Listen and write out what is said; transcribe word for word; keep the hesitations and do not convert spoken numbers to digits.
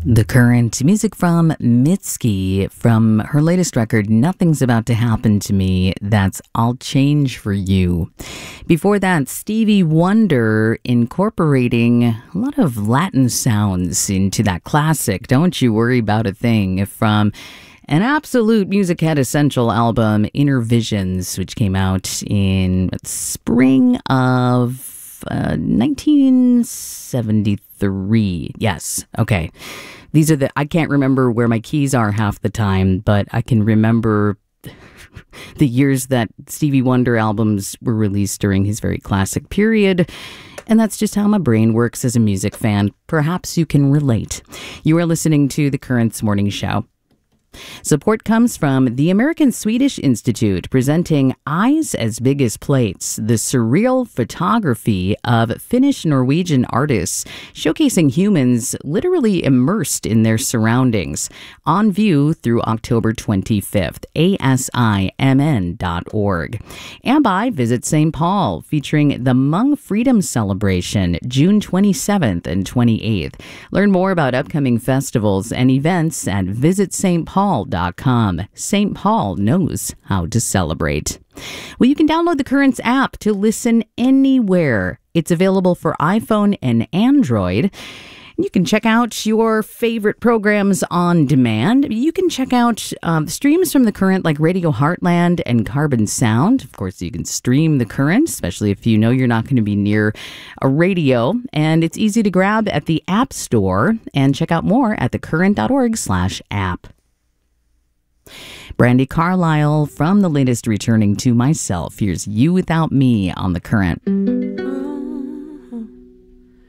The Current, music from Mitski from her latest record, Nothing's About to Happen to Me. That's I'll Change for You. Before that, Stevie Wonder incorporating a lot of Latin sounds into that classic, Don't You Worry About a Thing, from an absolute Music Head Essential album, Inner Visions, which came out in spring of uh, nineteen seventy-three. Yes, okay. These are the, I can't remember where my keys are half the time, but I can remember the years that Stevie Wonder albums were released during his very classic period. And that's just how my brain works as a music fan. Perhaps you can relate. You are listening to The Current's Morning Show. Support comes from the American Swedish Institute, presenting Eyes as Big as Plates, the surreal photography of Finnish-Norwegian artists, showcasing humans literally immersed in their surroundings. On view through October twenty-fifth, A S I M N dot org. And by Visit Saint Paul, featuring the Hmong Freedom Celebration, June twenty-seventh and twenty-eighth. Learn more about upcoming festivals and events at visit saint paul dot com. Saint Paul knows how to celebrate. Well, you can download the Currents app to listen anywhere. It's available for iPhone and Android. You can check out your favorite programs on demand. You can check out um, streams from The Current like Radio Heartland and Carbon Sound. Of course, you can stream The Current, especially if you know you're not going to be near a radio. And it's easy to grab at the App Store. And check out more at thecurrent.org slash app. Brandi Carlile from the latest Returning to Myself. Here's You Without Me on The Current.